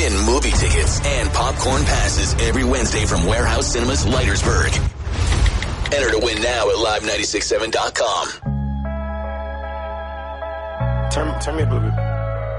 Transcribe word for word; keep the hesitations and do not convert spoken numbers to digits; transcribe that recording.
Win movie tickets and popcorn passes every Wednesday from Warehouse Cinemas, Leitersburg. Enter to win now at live nine six seven dot com. Turn, turn me up a little bit.